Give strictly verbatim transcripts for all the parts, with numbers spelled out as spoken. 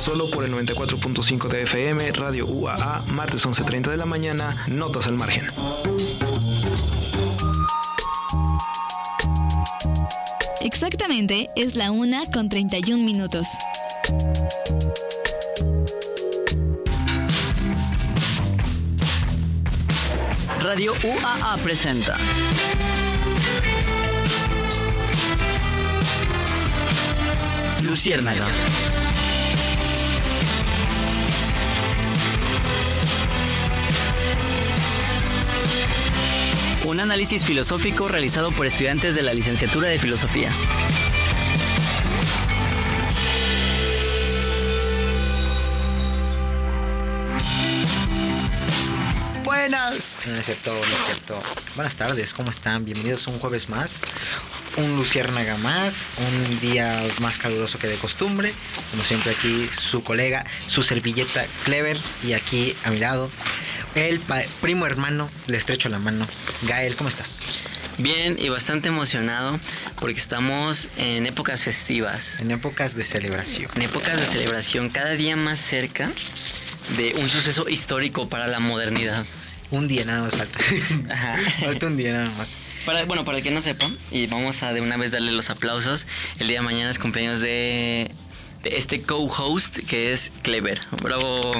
solo por el noventa y cuatro punto cinco de F M, Radio U A A, martes once treinta de la mañana, Notas al Margen. Exactamente, es la una con treinta y un minutos. Radio U A A presenta Luciérnaga. Un análisis filosófico realizado por estudiantes de la licenciatura de Filosofía. Buenas. No es cierto, no es cierto. Buenas tardes, ¿cómo están? Bienvenidos a un jueves más, un Luciérnaga más, un día más caluroso que de costumbre. Como siempre aquí su colega, su servilleta Clever, y aquí a mi lado el pa- primo hermano, le estrecho la mano. Gael, ¿cómo estás? Bien y bastante emocionado porque estamos en épocas festivas. En épocas de celebración. En épocas de celebración, cada día más cerca de un suceso histórico para la modernidad. Un día nada más falta. Ajá. Falta un día nada más. Para, bueno, para el que no sepa, y vamos a de una vez darle los aplausos, el día de mañana es cumpleaños de, de este co-host que es Clever. ¡Bravo!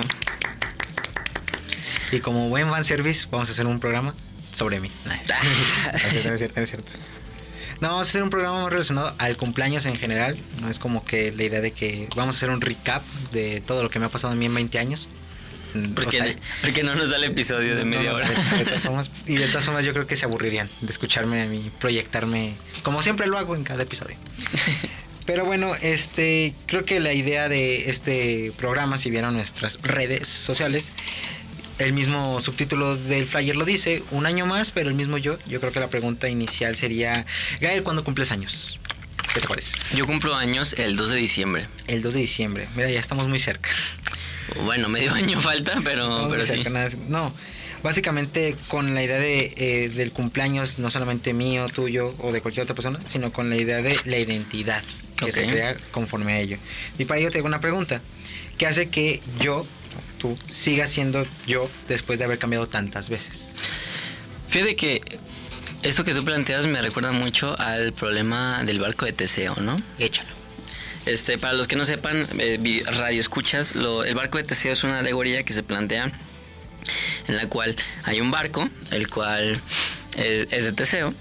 Y como buen fanservice, vamos a hacer un programa sobre mí. No, no es cierto, no es cierto. No, vamos a hacer un programa más relacionado al cumpleaños en general. No es como que la idea de que vamos a hacer un recap de todo lo que me ha pasado a mí en veinte años. Porque, o sea, porque no nos da el episodio de media no, hora. De todas formas, y de todas formas yo creo que se aburrirían de escucharme a mí proyectarme, como siempre lo hago en cada episodio. Pero bueno, este creo que la idea de este programa, si vieron nuestras redes sociales, el mismo subtítulo del flyer lo dice, un año más, pero el mismo yo. Yo creo que la pregunta inicial sería, Gael, ¿cuándo cumples años? ¿Qué te parece? Yo cumplo años el dos de diciembre. El dos de diciembre. Mira, ya estamos muy cerca. Bueno, medio año falta, pero, pero sí. Cerca, no, básicamente con la idea de eh, del cumpleaños, no solamente mío, tuyo o de cualquier otra persona, sino con la idea de la identidad que okay. se crea conforme a ello. Y para ello te hago una pregunta. ¿Qué hace que yo, tú, sigas siendo yo después de haber cambiado tantas veces? Fíjate que esto que tú planteas me recuerda mucho al problema del barco de Teseo, ¿no? Échalo. Este, para los que no sepan, eh, radio escuchas, lo, el barco de Teseo es una alegoría que se plantea en la cual hay un barco, el cual es, es de Teseo,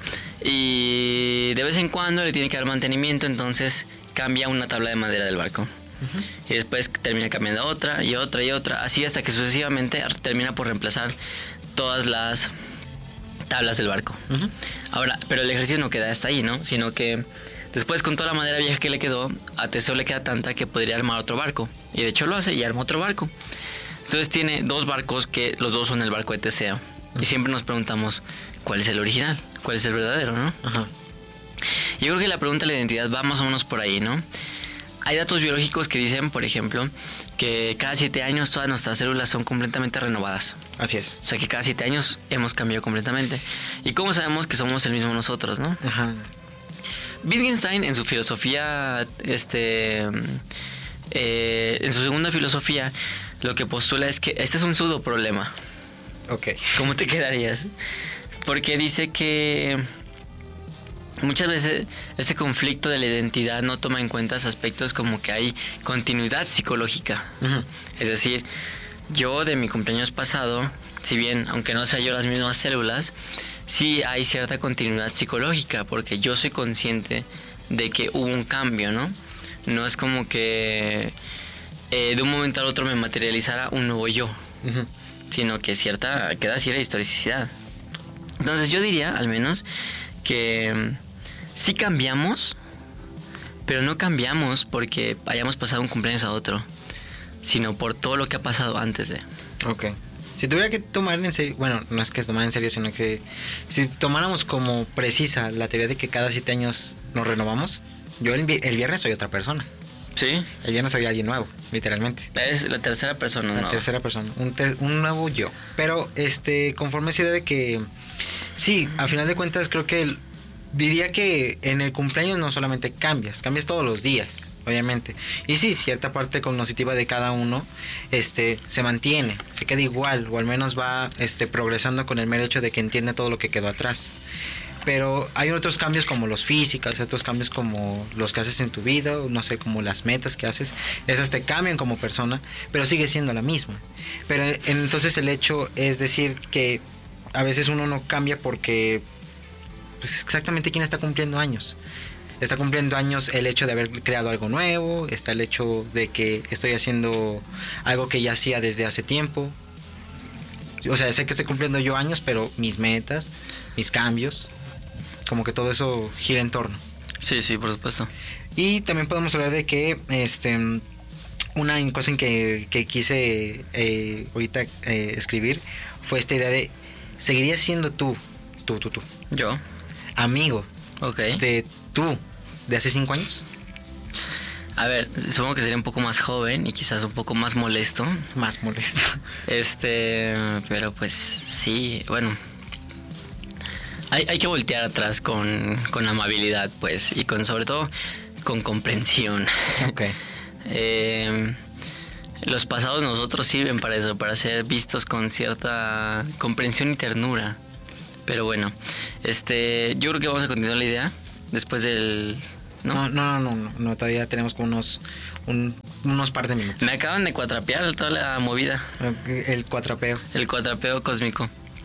y de vez en cuando le tiene que dar mantenimiento, entonces cambia una tabla de madera del barco. Uh-huh. Y después termina cambiando otra y otra y otra, así hasta que sucesivamente termina por reemplazar todas las tablas del barco. Uh-huh. Ahora, pero el ejercicio no queda hasta ahí, ¿no? Sino que después, con toda la madera vieja que le quedó, a Teseo le queda tanta que podría armar otro barco. Y de hecho lo hace y arma otro barco. Entonces tiene dos barcos que los dos son el barco de Teseo. Y siempre nos preguntamos, ¿cuál es el original? ¿Cuál es el verdadero, no? Ajá. Yo creo que la pregunta de la identidad va más o menos por ahí, ¿no? Hay datos biológicos que dicen, por ejemplo, que cada siete años todas nuestras células son completamente renovadas. Así es. O sea que cada siete años hemos cambiado completamente. ¿Y cómo sabemos que somos el mismo nosotros, no? Ajá. Wittgenstein en su filosofía, este, eh, en su segunda filosofía, lo que postula es que este es un pseudo problema. Ok. ¿Cómo te quedarías? Porque dice que muchas veces este conflicto de la identidad no toma en cuenta aspectos como que hay continuidad psicológica. Uh-huh. Es decir, yo de mi cumpleaños pasado, si bien aunque no sea yo las mismas células, sí hay cierta continuidad psicológica, porque yo soy consciente de que hubo un cambio, ¿no? No es como que eh, de un momento al otro me materializara un nuevo yo, uh-huh. sino que cierta, queda cierta historicidad. Entonces yo diría, al menos, que sí cambiamos, pero no cambiamos porque hayamos pasado un cumpleaños a otro, sino por todo lo que ha pasado antes de. Ok. Si tuviera que tomar en serio, bueno, no es que tomar en serio, sino que si tomáramos como precisa la teoría de que cada siete años nos renovamos, yo el, el viernes soy otra persona. ¿Sí? El viernes soy alguien nuevo, literalmente. Es la tercera persona, ¿no? La tercera persona, un, te, un nuevo yo. Pero este, conforme esa idea de que, sí, a final de cuentas creo que el, diría que en el cumpleaños no solamente cambias, cambias todos los días, obviamente. Y sí, cierta parte cognitiva de cada uno este, se mantiene, se queda igual, o al menos va este, progresando con el mero hecho de que entiende todo lo que quedó atrás. Pero hay otros cambios como los físicos, otros cambios como los que haces en tu vida, no sé, como las metas que haces. Esas te cambian como persona, pero sigue siendo la misma. Pero entonces el hecho es decir que a veces uno no cambia porque pues exactamente quién está cumpliendo años. Está cumpliendo años el hecho de haber creado algo nuevo, está el hecho de que estoy haciendo algo que ya hacía desde hace tiempo. O sea, sé que estoy cumpliendo yo años, pero mis metas, mis cambios, como que todo eso gira en torno. Sí, sí, por supuesto. Y también podemos hablar de que este una cosa en que, que quise eh, ahorita eh, escribir fue esta idea de ¿seguirías siendo tú, tú, tú, tú, Yo. amigo Ok. de tú de hace cinco años? A ver, supongo que sería un poco más joven y quizás un poco más molesto. Más molesto. Este, pero pues sí, bueno. Hay, hay que voltear atrás con, con amabilidad, pues, y con sobre todo con comprensión. Ok. eh, los pasados nosotros sirven para eso, para ser vistos con cierta comprensión y ternura. Pero bueno, este, yo creo que vamos a continuar la idea después del... ¿no? No, no, no, no, no, todavía tenemos como unos, un, unos par de minutos. Me acaban de cuatrapear toda la movida. El cuatrapeo. El cuatrapeo cósmico.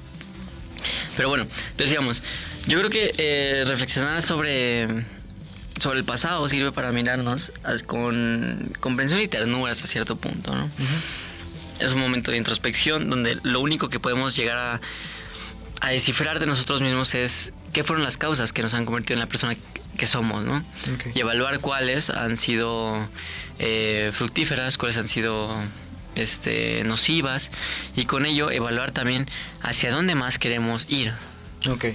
Pero bueno, decíamos, yo creo que eh, reflexionar sobre, sobre el pasado sirve para mirarnos con comprensión y ternura hasta cierto punto, ¿no? Uh-huh. Es un momento de introspección donde lo único que podemos llegar a, a descifrar de nosotros mismos es qué fueron las causas que nos han convertido en la persona que somos, ¿no? Okay. Y evaluar cuáles han sido eh, fructíferas, cuáles han sido este, nocivas, y con ello evaluar también hacia dónde más queremos ir. Ok.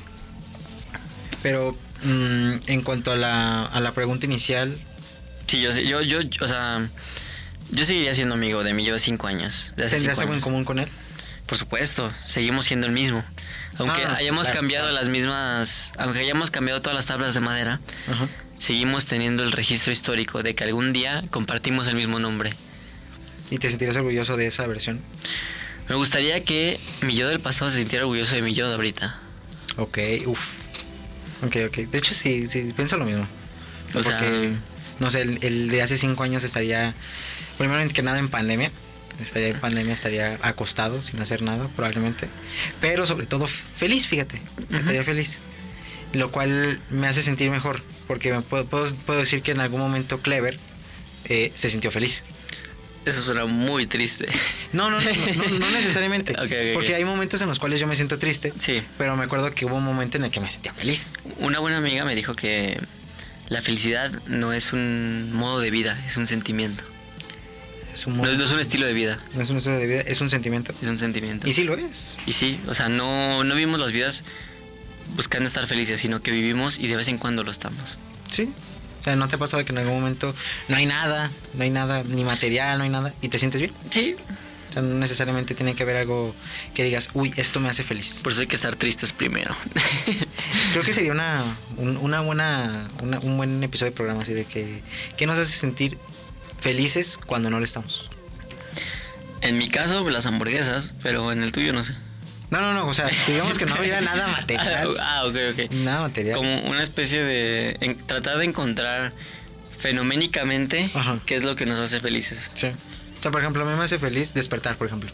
Pero mmm, en cuanto a la, a la pregunta inicial... Sí, yo, yo, yo, o sea, yo seguiría siendo amigo de mi yo de cinco años. De hace ¿Tendrías cinco algo años. en común con él? Por supuesto, seguimos siendo el mismo. Aunque ah, hayamos claro, cambiado claro. las mismas, aunque hayamos cambiado todas las tablas de madera, uh-huh. seguimos teniendo el registro histórico de que algún día compartimos el mismo nombre. ¿Y te sentirías orgulloso de esa versión? Me gustaría que mi yo del pasado se sintiera orgulloso de mi yo de ahorita. Ok, uff. Ok, ok. De hecho, sí, sí, pienso lo mismo. O Porque, sea, no sé, el, el de hace cinco años estaría, primero que nada, en pandemia. Estaría en pandemia, estaría acostado sin hacer nada, probablemente. Pero sobre todo feliz, fíjate. Uh-huh. Estaría feliz. Lo cual me hace sentir mejor. Porque me puedo, puedo, puedo decir que en algún momento Clever eh, se sintió feliz. Eso suena muy triste. No, no, no, no, no necesariamente. okay, okay, porque okay. hay momentos en los cuales yo me siento triste. Sí. Pero me acuerdo que hubo un momento en el que me sentía feliz. Una buena amiga me dijo que la felicidad no es un modo de vida, es un sentimiento. Es un modo, no, no es un estilo de vida. No es un estilo de vida, es un sentimiento. Es un sentimiento. Y sí lo es. Y sí, o sea, no, no vivimos las vidas buscando estar felices, sino que vivimos y de vez en cuando lo estamos. Sí. O sea, ¿no te ha pasado que en algún momento no hay nada, no hay nada, ni material, no hay nada, y te sientes bien? Sí. O sea, no necesariamente tiene que haber algo que digas, uy, esto me hace feliz. Por eso hay que estar tristes primero. Creo que sería una, un, una buena, una, un buen episodio de programa así de que, ¿qué nos hace sentir felices cuando no lo estamos? En mi caso, las hamburguesas, pero en el tuyo no sé. No, no, no, o sea, digamos que no había nada material. Ah, ok, ok. Nada material. Como una especie de... En, tratar de encontrar fenoménicamente Ajá. qué es lo que nos hace felices. Sí. O sea, por ejemplo, a mí me hace feliz despertar, por ejemplo.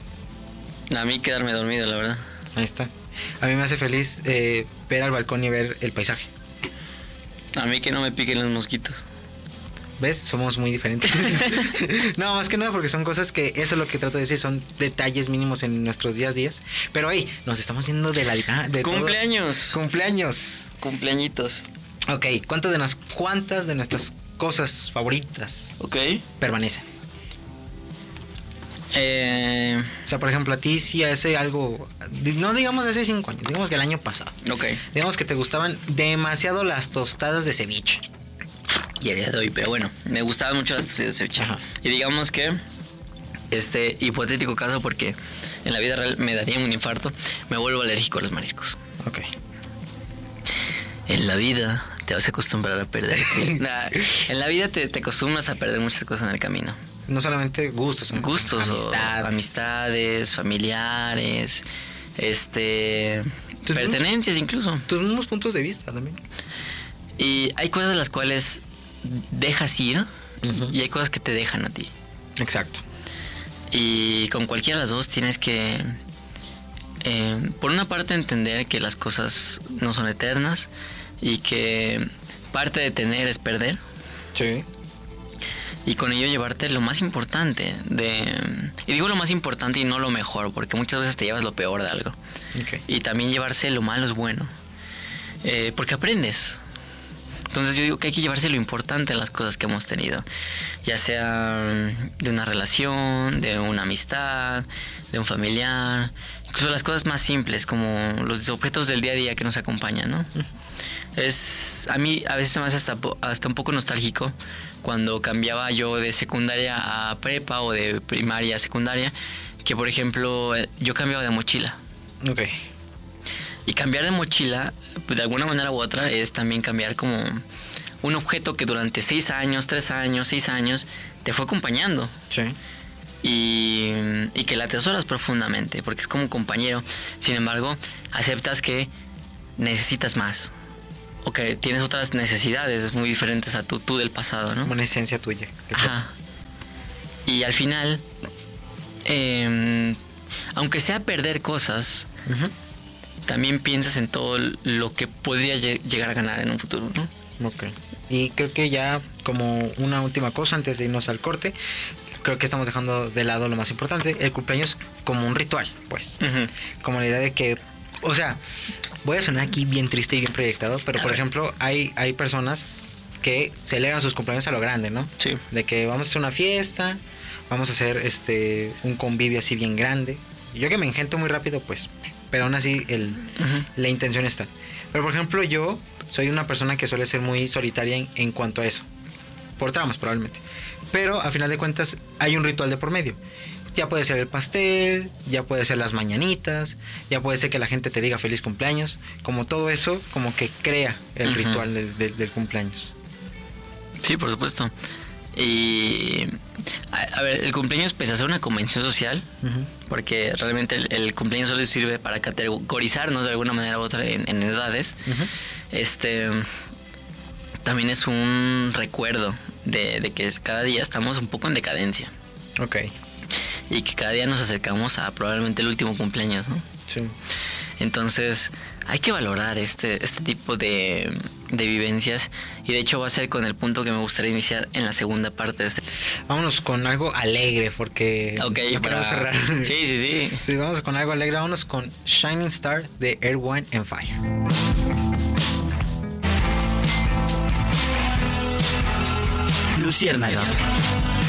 A mí quedarme dormido, la verdad. Ahí está. A mí me hace feliz eh, ver al balcón y ver el paisaje. A mí que no me piquen los mosquitos. ¿Ves? Somos muy diferentes. No, más que nada porque son cosas que, eso es lo que trato de decir, son detalles mínimos en nuestros días a días. Pero hey, nos estamos yendo de la... De ¡Cumpleaños! Todo. ¡Cumpleaños! Cumpleañitos. Ok, ¿cuántas de, las, ¿cuántas de nuestras cosas favoritas okay. permanecen? Eh... O sea, por ejemplo, a ti sí hace algo... No digamos hace cinco años, digamos que el año pasado. Ok. Digamos que te gustaban demasiado las tostadas de ceviche. Y a día de hoy, pero bueno, me gustaban mucho las tostadas de ceviche. Ajá. Y digamos que, este hipotético caso, porque en la vida real me daría un infarto, me vuelvo alérgico a los mariscos. Ok. En la vida te vas a acostumbrar a perder. Nah, en la vida te, te acostumbras a perder muchas cosas en el camino. No solamente gustos, ¿no? Gustos, amistades, o amistades, familiares, este, tus pertenencias mismos, incluso. Tus mismos puntos de vista también. Y hay cosas de las cuales dejas ir, uh-huh, y hay cosas que te dejan a ti. Exacto. Y con cualquiera de las dos tienes que, eh, por una parte, entender que las cosas no son eternas y que parte de tener es perder. Sí. Y con ello llevarte lo más importante de... Y digo lo más importante y no lo mejor, porque muchas veces te llevas lo peor de algo. Okay. Y también llevarse lo malo es bueno. Eh, porque aprendes. Entonces yo digo que hay que llevarse lo importante de las cosas que hemos tenido. Ya sea de una relación, de una amistad, de un familiar. Incluso las cosas más simples, como los objetos del día a día que nos acompañan, ¿no? Es, a mí a veces se me hace hasta, hasta un poco nostálgico cuando cambiaba yo de secundaria a prepa o de primaria a secundaria, que por ejemplo yo cambiaba de mochila. Ok. Y cambiar de mochila, pues, de alguna manera u otra, es también cambiar como un objeto que durante seis años, tres años, seis años, te fue acompañando. Sí. Y, y que la atesoras profundamente, porque es como un compañero. Sin embargo, aceptas que necesitas más. O que tienes otras necesidades muy diferentes a tu tú del pasado, ¿no? Una esencia tuya. Ajá. Y al final, eh, aunque sea perder cosas, uh-huh, también piensas en todo lo que podría lle- llegar a ganar en un futuro, ¿no? Ok. Y creo que ya como una última cosa antes de irnos al corte, creo que estamos dejando de lado lo más importante, el cumpleaños como un ritual, pues. Uh-huh. Como la idea de que, o sea, voy a sonar aquí bien triste y bien proyectado, pero por ejemplo, hay, hay personas que celebran sus cumpleaños a lo grande, ¿no? Sí. De que vamos a hacer una fiesta, vamos a hacer este un convivio así bien grande. Yo que me engento muy rápido, pues, pero aún así el, uh-huh, la intención está. Pero por ejemplo, yo soy una persona que suele ser muy solitaria en, en cuanto a eso. Por traumas, probablemente. Pero a final de cuentas hay un ritual de por medio. Ya puede ser el pastel, ya puede ser las mañanitas, ya puede ser que la gente te diga feliz cumpleaños. Como todo eso, como que crea el, uh-huh, ritual del, del, del cumpleaños. Sí, por supuesto. Y a, a ver, el cumpleaños pese a ser una convención social, uh-huh, porque realmente el, el cumpleaños solo sirve para categorizarnos de alguna manera u otra en, en edades. Uh-huh. Este también es un recuerdo de, de que cada día estamos un poco en decadencia. Ok. Y que cada día nos acercamos a probablemente el último cumpleaños, ¿no? Sí. Entonces hay que valorar este, este tipo de, de vivencias. Y de hecho va a ser con el punto que me gustaría iniciar en la segunda parte de este. Vámonos con algo alegre, porque ok, no para cerrar. Sí, sí, sí. Sí, vamos con algo alegre. Vámonos con Shining Star de Earth, Wind and Fire. Luciérnaga.